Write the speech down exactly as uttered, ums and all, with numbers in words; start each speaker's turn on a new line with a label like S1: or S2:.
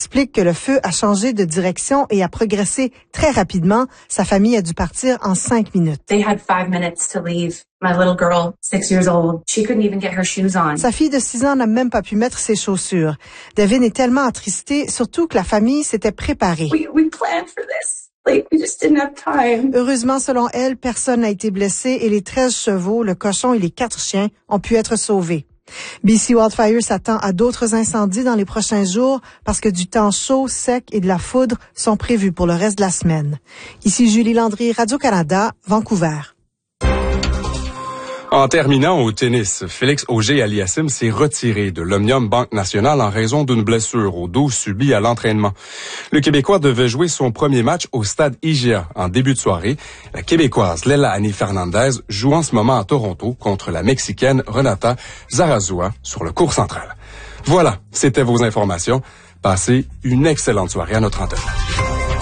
S1: explique que le feu a changé de direction et a progressé très rapidement. Sa famille a dû partir en cinq minutes.
S2: They had five minutes to leave. My little girl, six years old, she couldn't even get her shoes on.
S1: Sa fille de six ans n'a même pas pu mettre ses chaussures. Devin est tellement attristé, surtout que la famille s'était préparée.
S2: We, we planned for this. Like, we just didn't have time.
S1: Heureusement, selon elle, personne n'a été blessé et les treize chevaux, le cochon et les quatre chiens ont pu être sauvés. B C Wildfire s'attend à d'autres incendies dans les prochains jours parce que du temps chaud, sec et de la foudre sont prévus pour le reste de la semaine. Ici Julie Landry, Radio-Canada, Vancouver.
S3: En terminant au tennis, Félix Auger-Aliassime s'est retiré de l'Omnium Banque Nationale en raison d'une blessure au dos subie à l'entraînement. Le Québécois devait jouer son premier match au stade I G A en début de soirée. La Québécoise Leila Annie Fernandez joue en ce moment à Toronto contre la Mexicaine Renata Zarazúa sur le court central. Voilà, c'était vos informations. Passez une excellente soirée à notre antenne.